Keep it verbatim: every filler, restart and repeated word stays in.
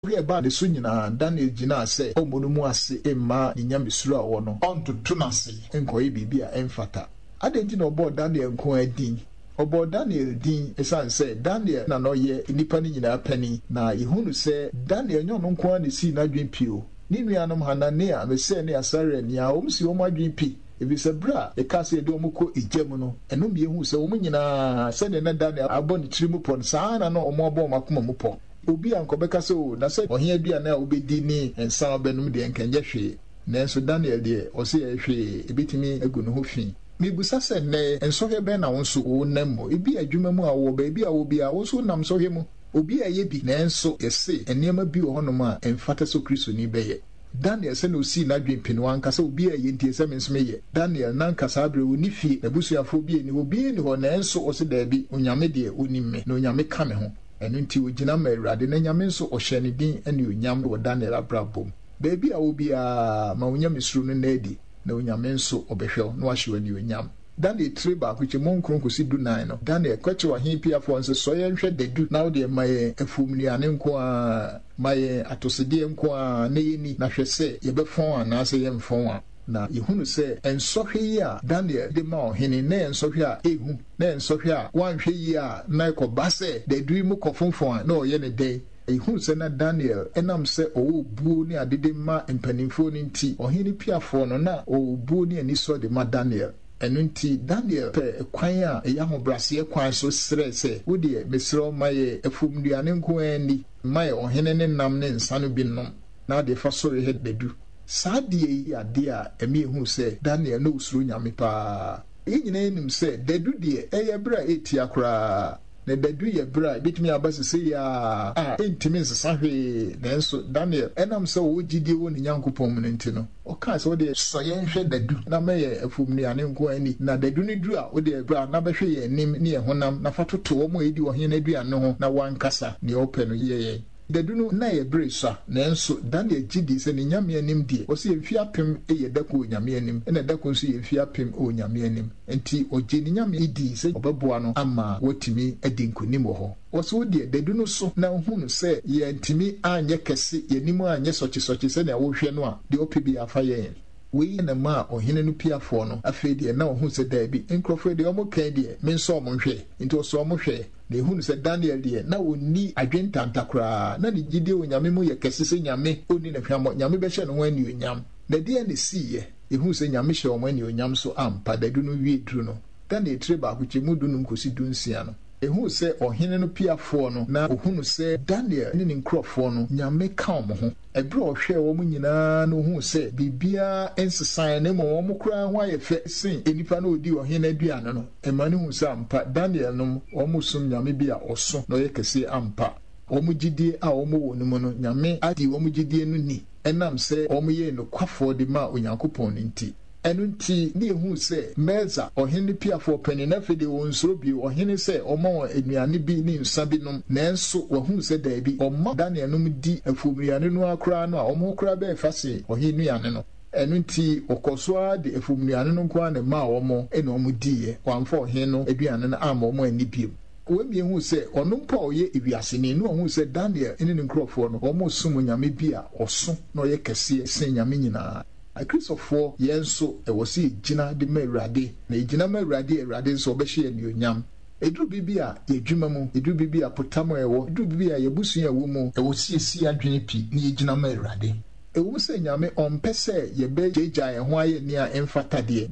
we ba de so nyina Daniel gina se omono mu ase emma ni nyamesuru a wo no ontoto na se enkoye bibia emfata adenti na obo Daniel nko adin obo Daniel din esan se Daniel na no ye nipa ni nyina pani na ihunu se Daniel nyo no nko ani si na dwenpio ni nuanom Hanania me se ne Asare ni a omsi omo adwenpi ebi se bra e ka se de omko ejam no eno bi ehu se omo nyina se ne na Daniel aboni tirimu pon saa na no omo obo makoma mu pon obi ankobeka se o na se ohia dua na obedi ni ensa obenum de enkenje hwe nanso Daniel de o se ehwe ebitimi egu no ho fi mibusa se ne ensohwe be na wonso wo nammo ebi adwuma mu a wo ba ebi a wo bi a wo so nam sohwe mu obi a ye bi nanso ese enema bi wo honom a emfata so Kristo ni be ye Daniel se no si na dwempi no anka se obi a ye ntie se mensome ye Daniel nanka sa abre wo ni fie abusuafo bi ni obi ni ho nanso o se da bi onyame de onimme na onyame ka me ho enu nti ogina ma Awurade na nyame nso ohye ne din ene onyam wo Daniel abrabom beebi a obi a ma onyame suru no nadi na onyame nso obehwe no ahye wani onyam Daniel three ba kuche monkron kosi du nine no Daniel kwache wa hipia fo nse so ye nhwe dedu na wo de maye afumnuane nko a maye atosede nko a na yeni na hwese ye befon ana se ye mfon a na ihunu se ensohwe yi a Daniel de ma ohene na ensohwe a ehu na ensohwe a wanhwe yi a na ekobase de dui mu kofonfon a na oye ne den ihunu se na Daniel enam se owo buo ni adede ma empanimfo ni nti ohene piafo no na owo buo ni ani so de ma Daniel enu nti Daniel pe kwan a eya ho brase kwan so sere se wo de mesro maye efumduane nko ani maye ohene ne nam ne nsano binom na de fa so he dedu sadie yi ade a emi ehu se Daniel no usuru nyame pa enyina enim se dedu de eye bra etia kra na dedu ye bra bitimi abasese ya a entimi nsesa hwe nanso Daniel enam se wo gidie wo ni Nyankopon mu nti no o ka se wo de soye nhwe dedu na meye afumni ane nko ani na dedu ni duru a wo de bra na behwe ye nim ne ye honam na fatoto wo mo edi wo hene aduane ho na wankasa ne open no ye ye dadunu na ye bresa nanso Daniel gidi se ne nyame anim die o se mfi apem eye dako nyame anim ena dako nso ye mfi apem o nyame anim enti oje ne nyame idi se obeboa no ama wotimi adinkonim wo ho o se wodi dadunu so na hunu se ye ntimi anye kese ye nimu anye sochi sochi se na wo hwe no a de opebi afa ye we na ma ohene no piafo no afedi na ohun se da bi enkrofo de omo kan de me nso omo hwe enti o so omo hwe na ehun se Daniel de na oni adwentantakra na ne gide onyame mu ye kesese nyame oni na hwamo nyame be hye no ho ani onyam na de ne siye ehun se nyame hye omo ani onyam so ampa dadu no wie duru no Daniel tre ba ku chemu du no kosi du nsia no ehun se ohene no piafo no na ohun se Daniel ne ne nkrofo no nyame ka omo ho ebra ohwe wo mu nyina no ohun se bibia ensesan ne mo wo mu kura ho ayefe sin enipa na odi ohene aduane no emane hu se ampa Daniel no wo mu sum nyame bia oso no ye kese ampa wo mu gidie a wo mu wo no mu no nyame adi wo mu gidie no ni enam se wo mu ye no kwafo de ma Onyankopon nti enu nti ne ehu se meza ohene piafo pani na fede won soro bi ohene se omo anuane bi ni nsa bi nom nanso wohu se da bi omo Daniel nom di afumriane no akra no a omo kra be fase ohene nuane no enu nti okosoa de afumriane no kwa ne ma omo ene omo diye wamfa ohene no aduane no ama omo ani bi we mi ehu se ono mpa oye ewiase ni no ohu se Daniel ene ne nkrofo no omo sum nyame bi a oso no ye kese sen nyame nyina a Christopher yenso e wosi gina de ma Awurade na gina ma Awurade Awurade nso obehye ani onyam eduru bibia ye dwuma mu eduru bibia potamo ewo eduru bibia ye busu ewo mu e wosi esi adwene pi na ye gina ma Awurade e wo se nyame ompese ye be jeja ye ho aye ni a emfata de